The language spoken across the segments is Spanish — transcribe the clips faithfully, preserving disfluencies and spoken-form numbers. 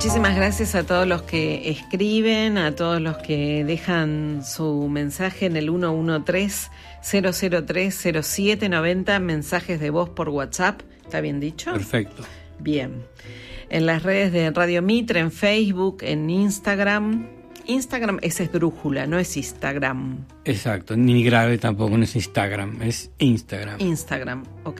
Muchísimas gracias a todos los que escriben, a todos los que dejan su mensaje en el uno uno tres, cero cero tres, cero siete nueve cero, mensajes de voz por WhatsApp. ¿Está bien dicho? Perfecto. Bien. En las redes de Radio Mitre, en Facebook, en Instagram. Instagram es esdrújula, no es Instagram. Exacto, ni grave tampoco, no es Instagram, es Instagram. Instagram, ok.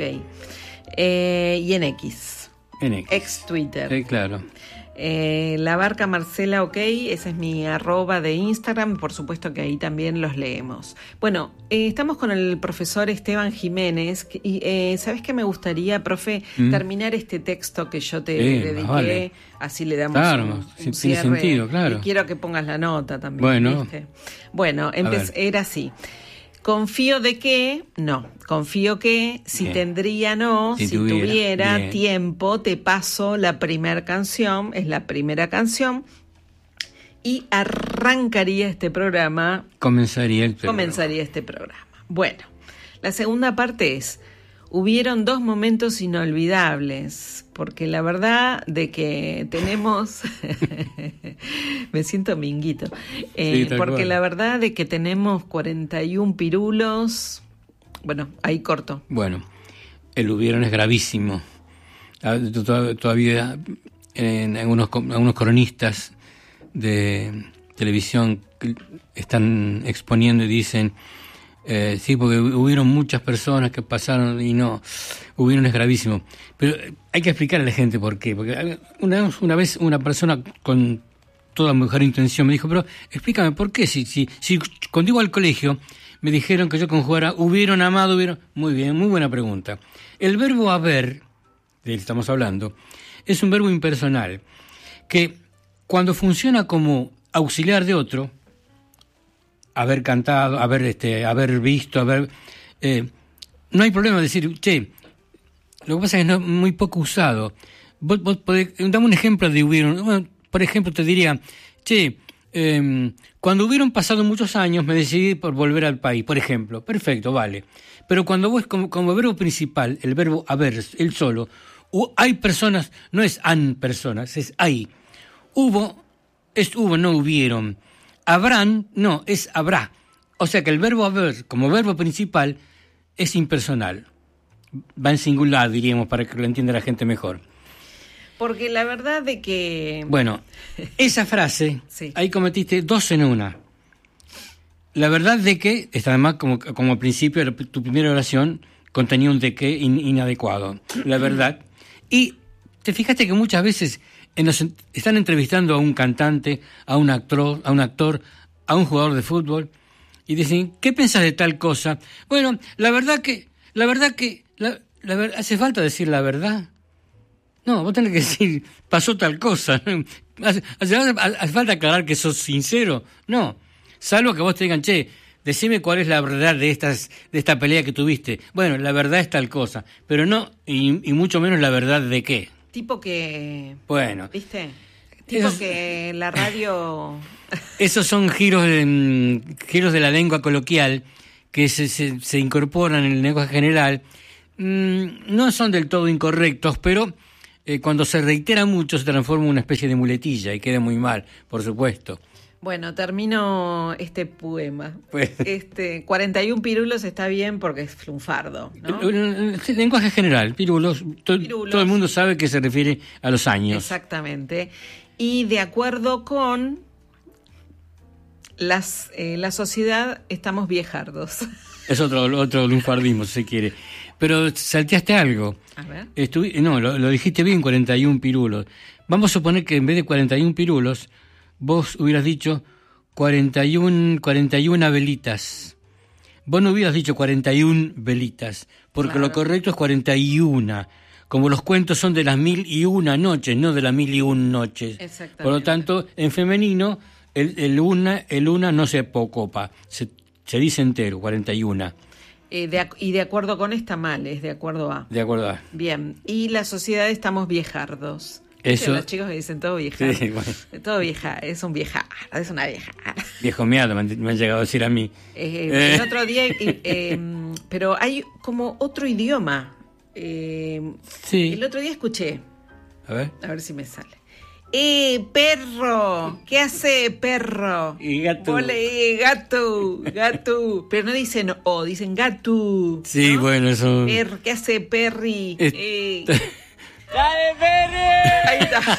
Eh, y en X. En X. Ex Twitter. Eh, claro. Eh, la barca Marcela, ok, ese es mi arroba de Instagram, por supuesto que ahí también los leemos. Bueno, eh, estamos con el profesor Esteban Jiménez y eh, ¿sabes qué me gustaría, profe? Mm. Terminar este texto que yo te eh, dediqué, vale. Así le damos claro, un, un tiene cierre. Sentido, claro. Y quiero que pongas la nota también, bueno, ¿viste? Bueno, empe- era así. Confío de que, no, confío que si bien. tendría no, si, si tuviera, tuviera tiempo, te paso la primera canción, es la primera canción, y arrancaría este programa. Comenzaría el programa. Comenzaría este programa. Bueno, la segunda parte es, hubieron dos momentos inolvidables, porque la verdad de que tenemos, me siento minguito, eh, sí, porque cual. la verdad de que tenemos cuarenta y uno pirulos, bueno, ahí corto. Bueno, el hubieron es gravísimo. Todavía en algunos, algunos cronistas de televisión están exponiendo y dicen... Eh, sí, porque hubieron muchas personas que pasaron y no, hubieron es gravísimo. Pero hay que explicarle a la gente por qué. Porque una, una vez una persona con toda mejor intención me dijo, pero explícame por qué. Si, si, si cuando iba al colegio me dijeron que yo conjugara hubieron amado, hubieron... Muy bien, muy buena pregunta. El verbo haber, del que estamos hablando, es un verbo impersonal que cuando funciona como auxiliar de otro, haber cantado, haber este, haber visto, haber eh, no hay problema de decir, che, lo que pasa es que es muy poco usado. Vos, vos podés, dame un ejemplo de hubieron, bueno, por ejemplo te diría, che, eh, cuando hubieron pasado muchos años me decidí por volver al país, por ejemplo, perfecto, vale. Pero cuando vos como, como verbo principal, el verbo haber, el solo, hay personas, no es han personas, es hay. Hubo, es hubo, no hubieron. Habrán, no, es habrá. O sea que el verbo haber, como verbo principal, es impersonal. Va en singular, diríamos, para que lo entienda la gente mejor. Porque la verdad de que... Bueno, esa frase, sí. Ahí cometiste dos en una. La verdad de que, está además como, como al principio de tu primera oración, contenía un de que in, inadecuado. La verdad. Y te fijaste que muchas veces... Nos están entrevistando a un cantante, a un actor, a un actor, a un jugador de fútbol y dicen, ¿qué piensas de tal cosa? Bueno, la verdad que, la verdad que, la, la ver, hace falta decir la verdad. No, vos tenés que decir, pasó tal cosa. Hace, hace, hace falta aclarar que sos sincero. No, salvo que vos te digan, che, decime cuál es la verdad de estas, de esta pelea que tuviste. Bueno, la verdad es tal cosa, pero no, y, y mucho menos la verdad de qué. Tipo que... Bueno. ¿Viste? Tipo esos, que la radio... Esos son giros de, giros de la lengua coloquial que se, se, se incorporan en el lenguaje general. Mm, no son del todo incorrectos, pero eh, cuando se reitera mucho se transforma en una especie de muletilla y queda muy mal, por supuesto. Bueno, termino este poema. Pues, este cuarenta y uno pirulos está bien porque es lunfardo, ¿no? El, el lenguaje general, pirulos, to, pirulos. Todo el mundo sabe que se refiere a los años. Exactamente. Y de acuerdo con las eh, la sociedad, estamos viejardos. Es otro, otro lunfardismo, si se quiere. Pero salteaste algo. A ver. Estuvi, no, lo, lo dijiste bien, cuarenta y uno pirulos. Vamos a suponer que en vez de cuarenta y uno pirulos, vos hubieras dicho cuarenta y uno, cuarenta y una velitas. Vos no hubieras dicho cuarenta y una velitas, porque claro. Lo correcto es cuarenta y una. Como los cuentos son de las mil y una noches, no de las mil y una noches. Exactamente. Por lo tanto, en femenino, el, el una el una no se apocopa, se, se dice entero, cuarenta y una. Eh, de, y de acuerdo con esta mal, es de acuerdo a. De acuerdo a. Bien, y la sociedad estamos viejardos. Eso. Los chicos que dicen todo vieja. Sí, bueno. Todo vieja, es un vieja, es una vieja. Viejo miado, me han, me han llegado a decir a mí. Eh, eh. El otro día, eh, eh, pero hay como otro idioma. Eh, sí. El otro día escuché. A ver. A ver si me sale. ¡Eh, perro! ¿Qué hace, perro? Y gato. Vole, eh, gato, gato. Pero no dicen o, dicen gato. Sí, ¿no? bueno, eso... Per, ¿qué hace, perri? Es... Eh. ¡Dale, perri! Ahí está.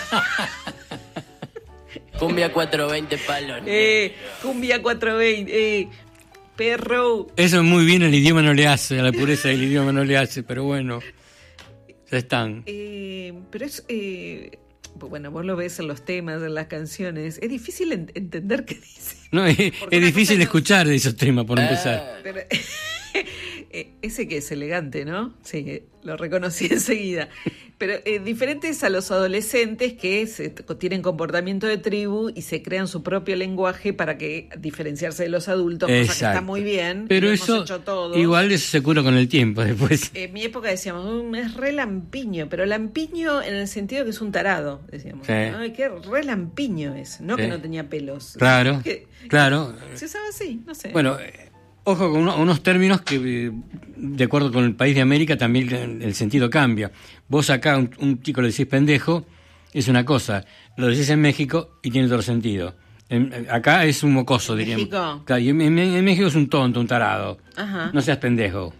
Cumbia cuatrocientos veinte palos. Eh, cumbia cuatrocientos veinte. Eh, perro. Eso muy bien el idioma no le hace, a la pureza del idioma no le hace, pero bueno, ya están. Eh, pero es... Eh, bueno, vos lo ves en los temas, en las canciones. Es difícil en- entender qué dice. No, es, es difícil no... escuchar esos temas, por empezar. Pero, ese que es elegante, ¿no? Sí, lo reconocí enseguida. Pero eh, diferentes a los adolescentes que se, tienen comportamiento de tribu y se crean su propio lenguaje para que diferenciarse de los adultos, cosa Exacto. que está muy bien. Pero lo eso, hemos hecho todos. igual eso se cura con el tiempo después. En mi época decíamos, "Mm, es re lampiño", pero lampiño en el sentido que es un tarado, decíamos. Sí. Ay, qué re lampiño es, no Sí. que no tenía pelos. Claro, Que- claro. Se usaba así, no sé. Bueno, eh, ojo con uno- unos términos que, eh, de acuerdo con el país de América, también el, el sentido cambia. Vos acá a un, un chico le decís pendejo, es una cosa. Lo decís en México y tiene otro sentido. En- en- acá es un mocoso, ¿En diríamos. México? Claro, y en, en- en México es un tonto, un tarado. Ajá. No seas pendejo.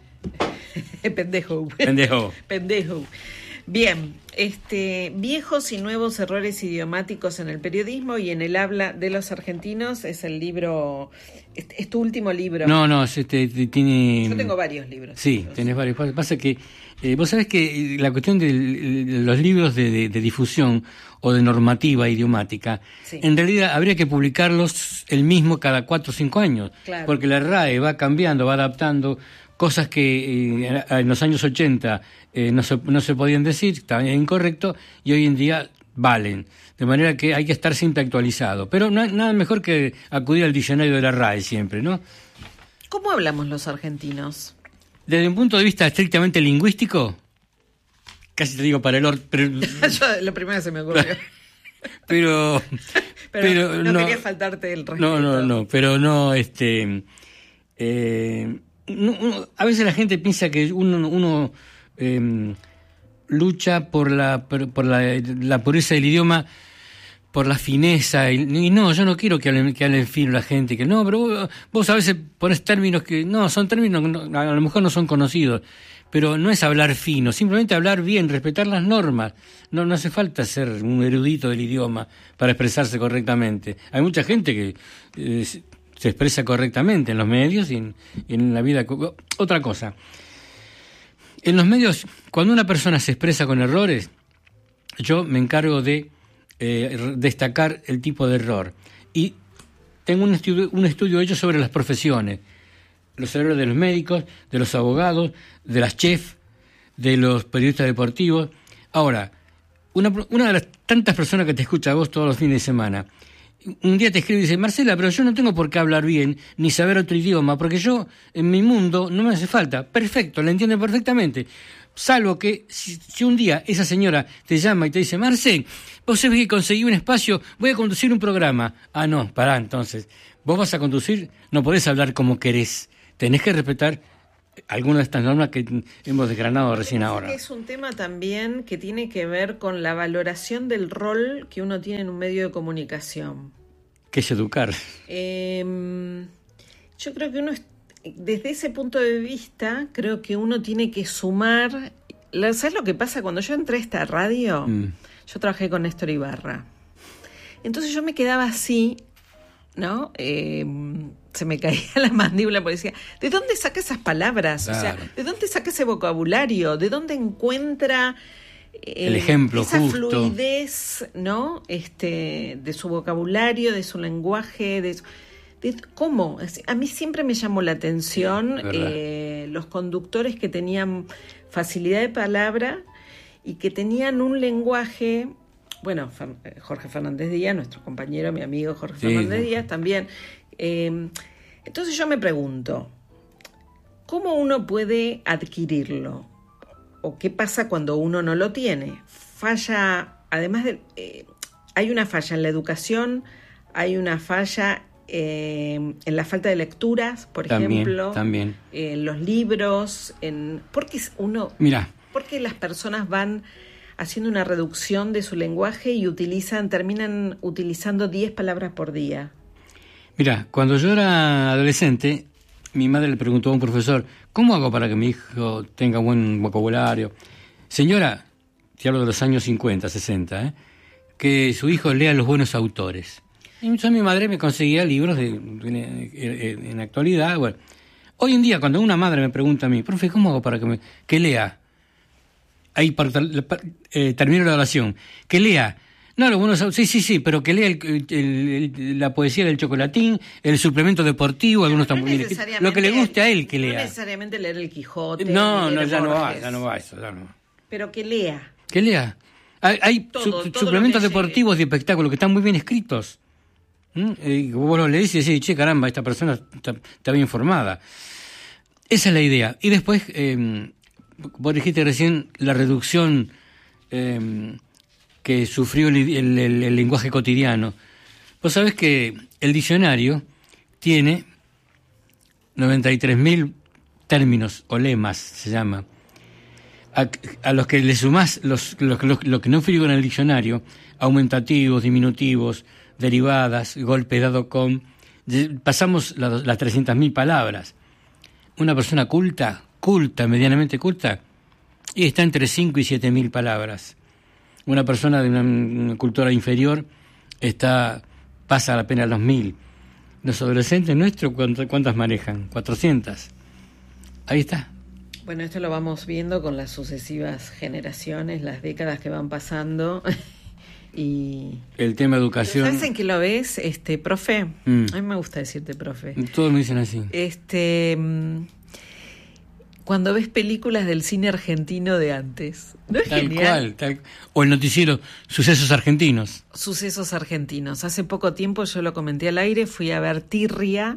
Pendejo. Pendejo. Pendejo. Bien, este, viejos y nuevos errores idiomáticos en el periodismo y en el habla de los argentinos es el libro, es, es tu último libro. No, no, es este, t- tiene... Yo tengo varios libros. Sí, tenés varios. Pasa- Pasa que eh, vos sabés que la cuestión de, de los libros de, de- de difusión o de normativa idiomática, Sí. en realidad habría que publicarlos el mismo cada cuatro o cinco años, Claro. porque la R A E va cambiando, va adaptando cosas que eh, en los años ochenta eh, no, se, no se podían decir, estaban incorrecto, y hoy en día valen. De manera que hay que estar siempre actualizado. Pero no, nada mejor que acudir al diccionario de la R A E siempre, ¿no? ¿Cómo hablamos los argentinos? Desde un punto de vista estrictamente lingüístico, casi te digo para el or, pero, Yo, lo primero que se me ocurrió. pero, Pero, no, quería faltarte el respeto. no, no, no, pero no, este, eh, no, uno- a veces la gente piensa que uno, uno eh, lucha por la, por, por la, la pureza del idioma, por la fineza, y, y no, yo no quiero que hablen, que hablen fino la gente, que no, pero vos, vos a veces pones términos que, no, son términos que no, a lo mejor no son conocidos, pero no es hablar fino, simplemente hablar bien, respetar las normas. No, no hace falta ser un erudito del idioma para expresarse correctamente. Hay mucha gente que eh, se expresa correctamente en los medios y en, y en la vida. Otra cosa, en los medios, cuando una persona se expresa con errores, yo me encargo de eh, destacar el tipo de error. Y tengo un estudio, un estudio hecho sobre las profesiones. Los errores de los médicos, de los abogados, de las chefs, de los periodistas deportivos. Ahora, una, una de las tantas personas que te escucha a vos todos los fines de semana, un día te escribe y dice, Marcela, pero yo no tengo por qué hablar bien ni saber otro idioma, porque yo en mi mundo no me hace falta. Perfecto, la entiendo perfectamente. Salvo que si, si un día esa señora te llama y te dice, Marcel, vos sabés que conseguí un espacio, voy a conducir un programa. Ah, no, pará, entonces, vos vas a conducir, no podés hablar como querés. Tenés que respetar algunas de estas normas que hemos desgranado recién ahora. Es un tema también que tiene que ver con la valoración del rol que uno tiene en un medio de comunicación. ¿Qué es educar? Eh, yo creo que uno, desde ese punto de vista, creo que uno tiene que sumar. ¿Sabes lo que pasa? Cuando yo entré a esta radio, mm. yo trabajé con Néstor Ibarra. Entonces yo me quedaba así, ¿no? Eh, se me caía la mandíbula porque decía, ¿de dónde saca esas palabras? Claro. O sea, ¿de dónde saca ese vocabulario? ¿De dónde encuentra eh, el ejemplo esa justo. fluidez, ¿no? Este, de su vocabulario, de su lenguaje, de, de cómo. A mí siempre me llamó la atención eh, los conductores que tenían facilidad de palabra y que tenían un lenguaje. Bueno, Jorge Fernández Díaz, nuestro compañero, mi amigo Jorge sí, Fernández sí. Díaz también. Eh, entonces yo me pregunto, ¿cómo uno puede adquirirlo? ¿O qué pasa cuando uno no lo tiene? Falla, además de... Eh, hay una falla en la educación, hay una falla eh, en la falta de lecturas, por también, ejemplo. También. En los libros, en... ¿Por qué uno... Mira. ¿Por qué las personas van haciendo una reducción de su lenguaje y utilizan, terminan utilizando diez palabras por día. Mira, cuando yo era adolescente, mi madre le preguntó a un profesor, ¿cómo hago para que mi hijo tenga buen vocabulario? Señora, te hablo de los años cincuenta, sesenta, ¿eh? que su hijo lea los buenos autores. Y entonces mi madre me conseguía libros de, de, de, en la actualidad. Bueno, hoy en día, cuando una madre me pregunta a mí, profe, ¿cómo hago para que, me, que lea? Ahí para, para, eh, termino la oración. Que lea. No, los buenos autores, sí, sí, sí, pero que lea el, el, el, la poesía del Chocolatín, el suplemento deportivo, algunos no también. Lo que le guste a él que lea. No necesariamente leer el Quijote. No, no, ya no va, ya no va eso, ya no. Pero que lea. Que lea. Hay, hay todo, su, todo suplementos que deportivos y espectáculos que están muy bien escritos. ¿Mm? Eh, vos lo leís y decís, che, caramba, esta persona está, está bien formada. Esa es la idea. Y después, eh, vos dijiste recién la reducción eh, que sufrió el, el, el, el lenguaje cotidiano. Vos sabés que el diccionario tiene noventa y tres mil términos o lemas, se llama. A, a los que le sumás los, los, los, lo que no figuran en el diccionario, aumentativos, diminutivos, derivadas, golpe dado con, pasamos la, las trescientas mil palabras. Una persona culta, culta, medianamente culta, y está entre cinco y siete mil palabras. Una persona de una, una cultura inferior está pasa apenas los mil. Los adolescentes nuestros, ¿cuántas manejan? cuatrocientas. Ahí está. Bueno, esto lo vamos viendo con las sucesivas generaciones, las décadas que van pasando. Y el tema educación. ¿Sabes en qué lo ves, este profe? Mm. A mí me gusta decirte profe. Todos me dicen así. Este, cuando ves películas del cine argentino de antes, ¿no es tal genial? Cual, tal o el noticiero Sucesos Argentinos. Sucesos Argentinos. Hace poco tiempo, yo lo comenté al aire, fui a ver Tirria,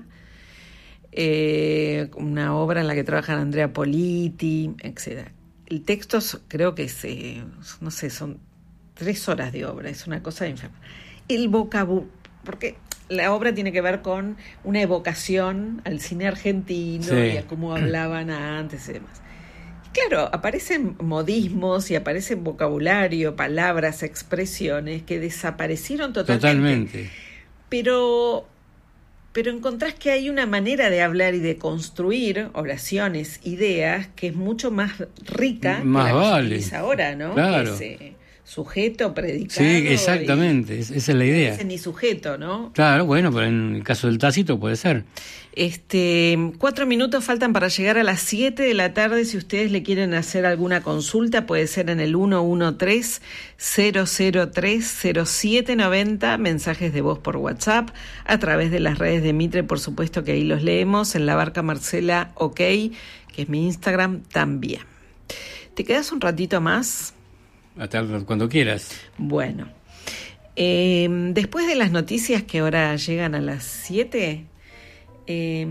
eh, una obra en la que trabajan Andrea Politi, etcétera. El texto creo que es, eh, no sé, son tres horas de obra, es una cosa enferma. El vocabulario, porque la obra tiene que ver con una evocación al cine argentino, sí, y a cómo hablaban antes y demás. Claro, aparecen modismos y aparecen vocabulario, palabras, expresiones que desaparecieron totalmente. Totalmente. Pero, pero encontrás que hay una manera de hablar y de construir oraciones, ideas, que es mucho más rica más que la vale. que se utiliza ahora, ¿no? Claro. Ese sujeto, predicado. Sí, exactamente, y, esa es la idea. Ese ni sujeto, ¿no? Claro, bueno, pero en el caso del Tácito puede ser. Este, cuatro minutos faltan para llegar a las siete de la tarde. Si ustedes le quieren hacer alguna consulta, puede ser en el uno uno tres, cero cero tres, cero siete nueve cero, mensajes de voz por WhatsApp, a través de las redes de Mitre, por supuesto que ahí los leemos, en La Barca Marcela OK, que es mi Instagram también. ¿Te quedas un ratito más? Hasta cuando quieras. Bueno, eh, después de las noticias que ahora llegan a las siete, eh,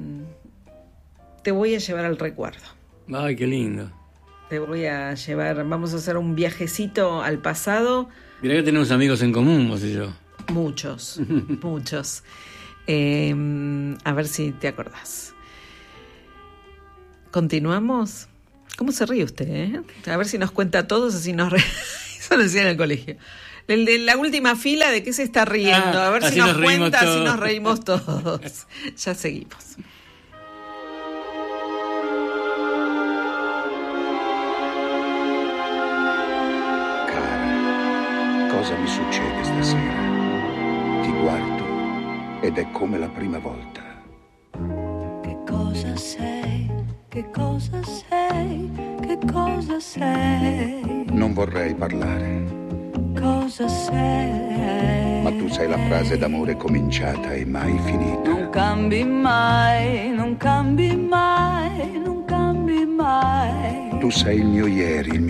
te voy a llevar al recuerdo. Ay, qué lindo. Te voy a llevar, vamos a hacer un viajecito al pasado. Mirá que tenemos amigos en común, vos y yo. Muchos, muchos. Eh, a ver si te acordás. ¿Continuamos? ¿Cómo se ríe usted, eh? A ver si nos cuenta a todos, así nos re... Eso lo decía en el colegio. El de la última fila, ¿de qué se está riendo? A ver ah, si nos, nos cuenta, todos. si nos reímos todos. Ya seguimos. Cara, cosa mi succede stasera? Ti guardo ed è come la prima volta. Che cosa sei? Che cosa sei? Che cosa sei? Non vorrei parlare. Cosa sei? Ma tu sei la frase d'amore cominciata e mai finita. Non cambi mai, non cambi mai, non cambi mai. Tu sei il mio ieri, il mio